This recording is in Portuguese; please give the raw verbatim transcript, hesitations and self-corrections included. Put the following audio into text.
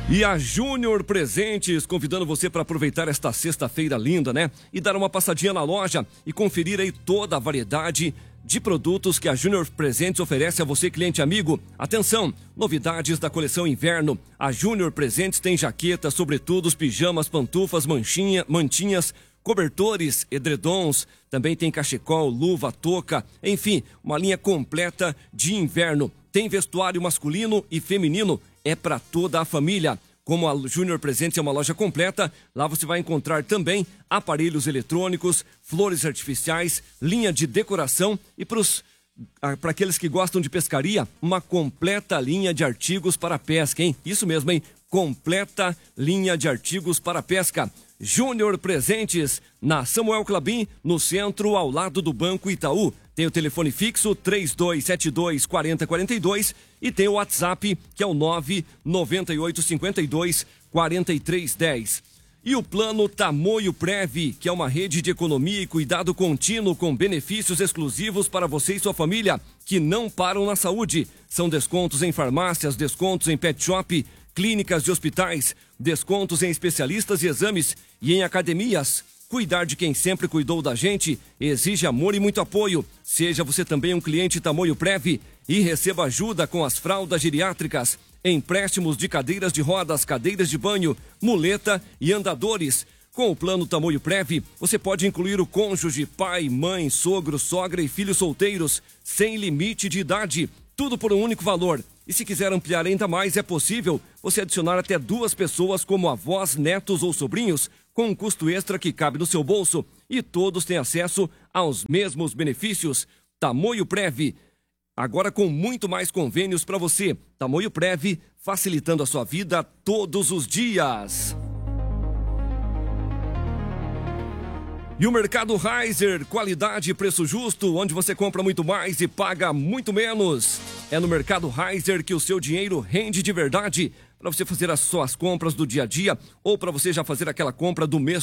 E a Júnior Presentes convidando você para aproveitar esta sexta-feira linda, né? E dar uma passadinha na loja e conferir aí toda a variedade de produtos que a Júnior Presentes oferece a você, cliente amigo. Atenção, novidades da coleção inverno. A Júnior Presentes tem jaquetas, sobretudos, pijamas, pantufas, manchinha, mantinhas, cobertores, edredons, também tem cachecol, luva, touca, enfim, uma linha completa de inverno. Tem vestuário masculino e feminino, é para toda a família. Como a Júnior Presentes é uma loja completa, lá você vai encontrar também aparelhos eletrônicos, flores artificiais, linha de decoração e para os para aqueles que gostam de pescaria, uma completa linha de artigos para pesca, hein? Isso mesmo, hein? Completa linha de artigos para pesca. Júnior Presentes, na Samuel Clabin, no centro, ao lado do Banco Itaú. Tem o telefone fixo três dois sete dois, quatro zero quatro dois e tem o WhatsApp, que é o nove nove oito cinco dois, quatro três um zero. E o plano Tamoio Prev, que é uma rede de economia e cuidado contínuo com benefícios exclusivos para você e sua família, que não param na saúde. São descontos em farmácias, descontos em pet shop, clínicas de hospitais, descontos em especialistas e exames e em academias. Cuidar de quem sempre cuidou da gente exige amor e muito apoio. Seja você também um cliente Tamoio Prev e receba ajuda com as fraldas geriátricas, empréstimos de cadeiras de rodas, cadeiras de banho, muleta e andadores. Com o plano Tamoio Prev, você pode incluir o cônjuge, pai, mãe, sogro, sogra e filhos solteiros, sem limite de idade. Tudo por um único valor. E se quiser ampliar ainda mais, é possível você adicionar até duas pessoas como avós, netos ou sobrinhos, com um custo extra que cabe no seu bolso. E todos têm acesso aos mesmos benefícios. Tamoio Prev, agora com muito mais convênios para você. Tamoio Prev, facilitando a sua vida todos os dias. E o Mercado Reiser, qualidade e preço justo, onde você compra muito mais e paga muito menos. É no Mercado Reiser que o seu dinheiro rende de verdade, para você fazer as suas compras do dia a dia ou para você já fazer aquela compra do mês